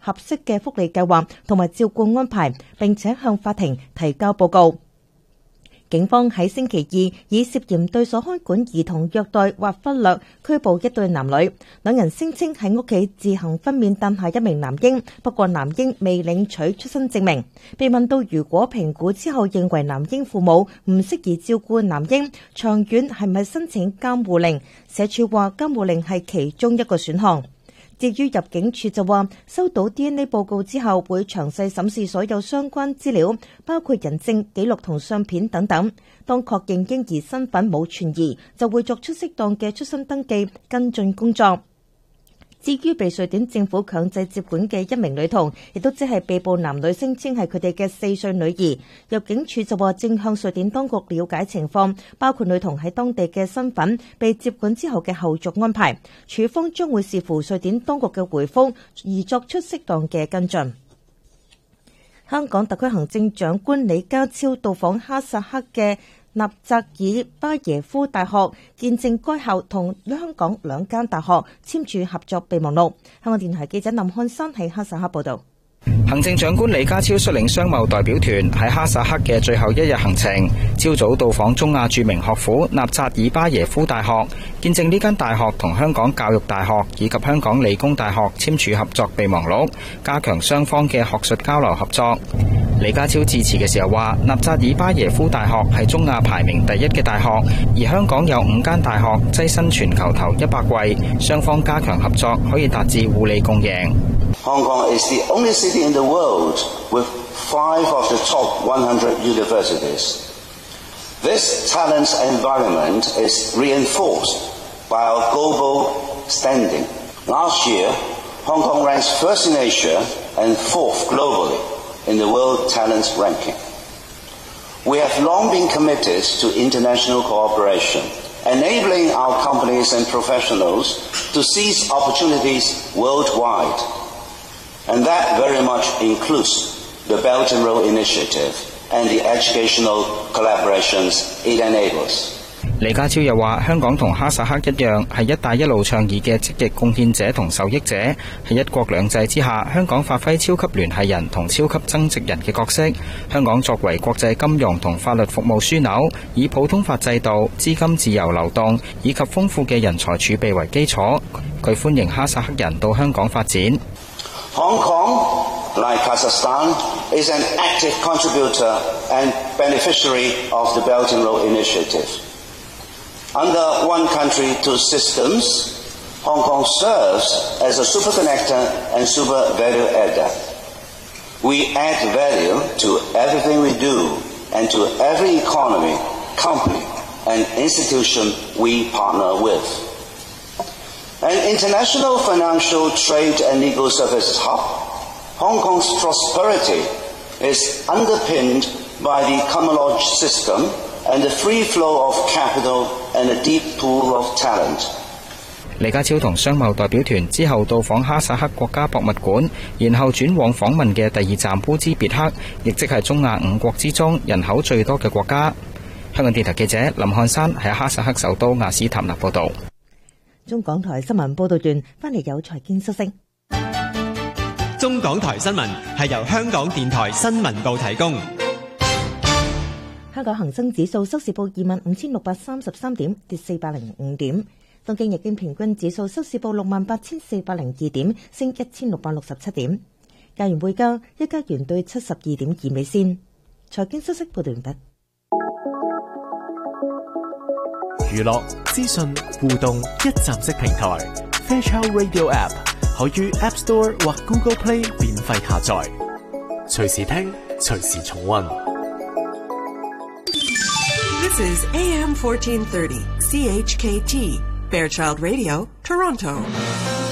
合適嘅福利計劃同埋照顧安排，並且向法庭提交報告。警方喺星期二以涉嫌對所看管兒童虐待或忽略拘捕一對男女，兩人聲稱喺屋企自行分娩誕下一名男嬰，不過男嬰未領取出生證明。被問到如果評估之後認為男嬰父母唔適宜照顧男嬰，長遠係咪申請監護令？社署話監護令係其中一個選項。至於入境處就話，收到 DNA 報告之後，會詳細審視所有相關資料，包括人證記錄同相片等等。當確認嬰兒身份冇存疑，就會作出適當嘅出生登記跟進工作。至於被瑞典政府強制接管嘅一名女童，亦都即係被捕男女聲稱係佢哋嘅4歲女兒。入境處就話正向瑞典當局了解情況，包括女童喺當地嘅身份、被接管之後嘅後續安排。處方將會視乎瑞典當局嘅回覆而作出適當嘅跟進。香港特區行政長官李家超到訪哈薩克嘅納扎爾巴耶夫大學，見證該校同香港2間大學簽署合作備忘錄。香港電台記者林漢山喺哈薩克報道。 行政長官李家超率領商貿代表團喺哈薩克嘅最後一日行程，朝早到訪中亞著名學府納扎爾巴耶夫大學，見證呢間大學同香港教育大學以及香港理工大學簽署合作備忘錄，加強雙方嘅學術交流合作。李家超致辭嘅時候話，納扎爾巴耶夫大學係中亞排名第1嘅大學，而香港有5間大學躋身全球頭100位，雙方加強合作可以達至互利共贏。 Hong Kong is the only city in the world with 5 of the top 100 universities. This talent environment is reinforced by our global standing. Last year, Hong Kong ranks first in Asia and 4th globally in the World Talent Ranking. We have long been committed to international cooperation, enabling our companies and professionals to seize opportunities worldwide. And that very much includes the Belt and Road Initiative and the educational collaborations it enables. 李家超又話，香港同哈薩克一樣係一帶一路倡議嘅積極貢獻者同受益者，喺一國兩制之下，香港發揮超級聯繫人同超級增值人嘅角色。香港作為國際金融同法律服務樞紐，以普通法制度、資金自由流動以及豐富嘅人才儲備為基礎，佢歡迎哈薩克人到香港發展。 Hong Kong, like Kazakhstan, is an active contributor and beneficiary of the Belt and Road Initiative. Under one country, two systems, Hong Kong serves as a super connector and super value adder. We add value to everything we do and to every economy, company, and institution we partner with. An international financial trade and legal services hub, Hong Kong's prosperity is underpinned by the common law system and the free flow of capital and a deep pool of talent. 李家超同商貿代表團之後到訪哈薩克國家博物館，然後轉往訪問嘅第2站烏茲別克，亦即係中亞5國之中人口最多嘅國家。香港電台記者林漢山喺哈薩克首都亞斯塔納報道。 中港台新聞報道段翻嚟有財經消息。 中港台新聞係由香港電台新聞部提供。 香港恒生指數收市報25,633點，跌405點。東京日經平均指數收市報68,402點，升1,667點。價元匯價，一加元兌72.2美仙。財經消息報道完畢。 娛樂、資訊、互動一站式平台 Fairchild Radio App 可於 App Store 或 Google Play 免費下載，隨時聽，隨時重溫。 This is AM 1430 CHKT Fairchild Radio, Toronto.